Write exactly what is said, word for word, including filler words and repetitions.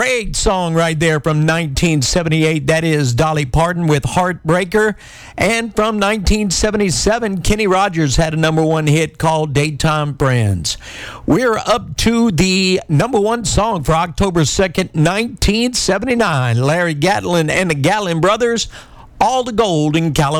Great song right there from nineteen seventy-eight. That is Dolly Parton with Heartbreaker. And from nineteen seventy-seven, Kenny Rogers had a number one hit called Daytime Friends. We're up to the number one song for October second, nineteen seventy-nine. Larry Gatlin and the Gatlin Brothers, All the Gold in California.